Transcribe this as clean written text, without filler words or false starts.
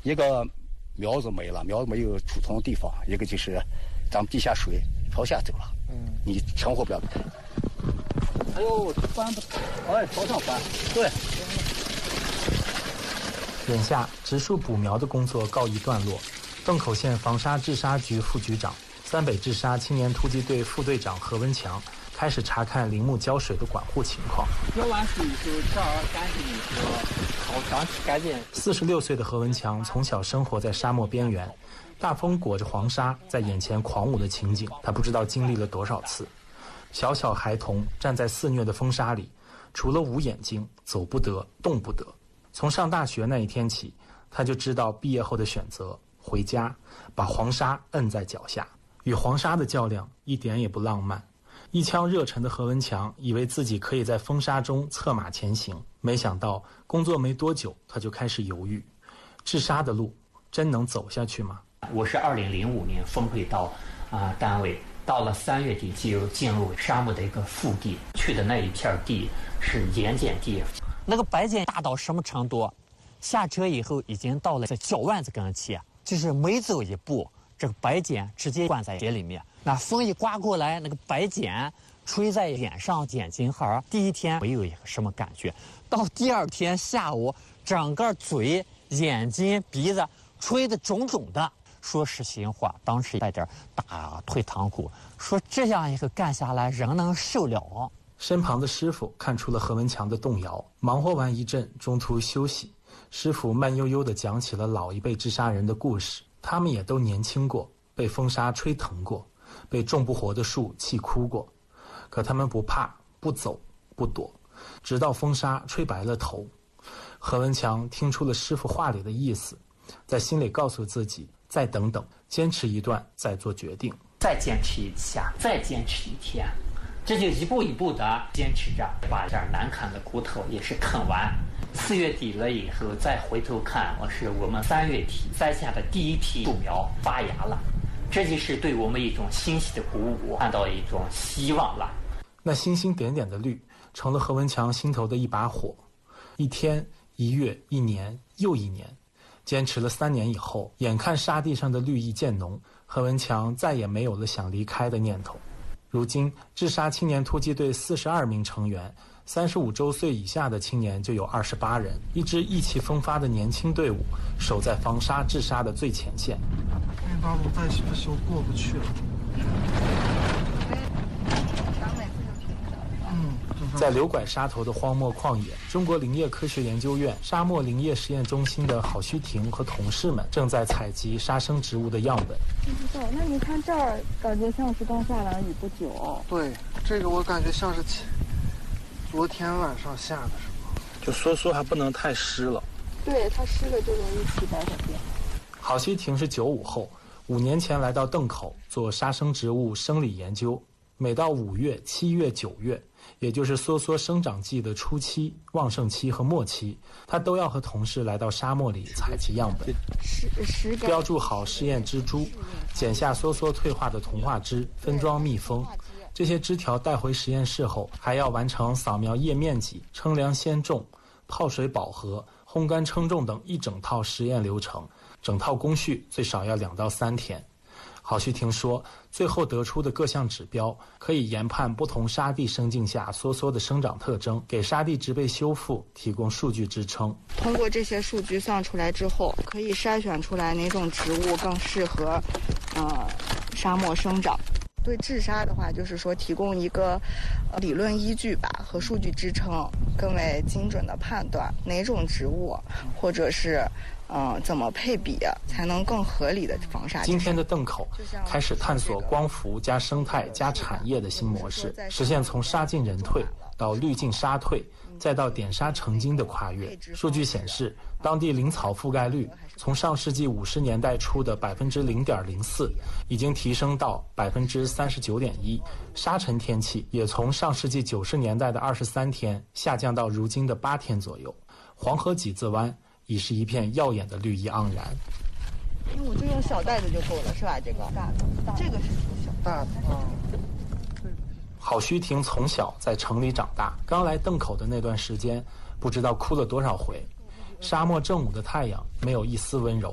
一个苗子没了，苗子没有储存的地方；一个就是咱们地下水朝下走了，你生活不了。哎呦，翻不，哎，朝上翻，对。 眼下植树补苗的工作告一段落，邓口县防沙治沙局副局长、三北治沙青年突击队副队长何文强开始查看林木浇水的管护情况。 浇完水以后，这儿干净以后，好长干净。 46岁的何文强从小生活在沙漠边缘，大风裹着黄沙在眼前狂舞的情景，他不知道经历了多少次。小小孩童站在肆虐的风沙里，除了捂眼睛，走不得，动不得。从上大学那一天起，他就知道毕业后的选择，回家，把黄沙摁在脚下。与黄沙的较量一点也不浪漫。一腔热忱的何文强以为自己可以在风沙中策马前行，没想到工作没多久，他就开始犹豫：治沙的路真能走下去吗？ 我是2005年分配到单位，到了3月底就进入沙漠的一个腹地，去的那一片地是盐碱地。 那个白碱大到什么程度？下车以后已经到了这脚腕子跟前，就是每走一步，这个白碱直接灌在脸里面。那风一刮过来，那个白碱吹在脸上、眼睛上，第一天没有一个什么感觉，到第二天下午，整个嘴、眼睛、鼻子吹得肿肿的。说实心话，当时带点打退堂鼓，说这样一个干下来，人能受了？ 身旁的师傅看出了何文强的动摇，忙活完一阵，中途休息。师傅慢悠悠地讲起了老一辈治沙人的故事，他们也都年轻过，被风沙吹疼过，被种不活的树气哭过，可他们不怕，不走，不躲，直到风沙吹白了头。何文强听出了师傅话里的意思，在心里告诉自己，再等等，坚持一段，再做决定。 再坚持一下，再坚持一天，这就一步一步的坚持着，把这难啃的骨头也是啃完。4月底了以后，再回头看，我们3月底栽下的第一批树苗发芽了，这就是对我们一种欣喜的鼓舞，看到一种希望了。 那星星点点的绿，成了何文强心头的一把火。一天、一月、一年又一年，坚持了3年以后，眼看沙地上的绿意渐浓，何文强再也没有了想离开的念头。如今治沙青年突击队42名成员，35周岁以下的青年就有28人，一支意气风发的年轻队伍，守在防沙治沙的最前线。 那把路再不修过不去了。 在流拐沙头的荒漠旷野，中国林业科学研究院沙漠林业实验中心的郝旭婷和同事们正在采集沙生植物的样本。 不知道，那你看这儿，感觉像是刚下完雨不久。 对，这个我感觉像是昨天晚上下的，是吗？ 就说还不能太湿了。 对，它湿了就容易起白粉病。 郝旭婷是95后，5年前来到邓口做沙生植物生理研究。每到5月、7月、9月，也就是梭梭生长季的初期、旺盛期和末期，他都要和同事来到沙漠里采集样本，标注好试验支株，剪下梭梭退化的童话枝，分装密封。这些枝条带回实验室后，还要完成扫描叶面积、称量鲜重、泡水饱和、烘干称重等一整套实验流程，整套工序最少要2到3天。郝旭婷说，最后得出的各项指标可以研判不同沙地生境下梭梭的生长特征，给沙地植被修复提供数据支撑。 通过这些数据算出来之后，可以筛选出来哪种植物更适合沙漠生长。对治沙的话，就是说提供一个理论依据吧和数据支撑，更为精准的判断哪种植物或者是怎么配比才能更合理的防沙。 今天的邓口开始探索光伏加生态加产业的新模式，实现从沙进人退到绿进沙退，再到点沙成金的跨越。数据显示，当地林草覆盖率从上世纪50年代初的0.04%已经提升到39.1%，沙尘天气也从上世纪90年代的23天下降到如今的8天左右。黄河几字湾已是一片耀眼的绿意盎然。 我就用小袋子就够了，是吧？这个大的，这个是小大的。 郝旭婷从小在城里长大，刚来邓口的那段时间，不知道哭了多少回。沙漠正午的太阳没有一丝温柔，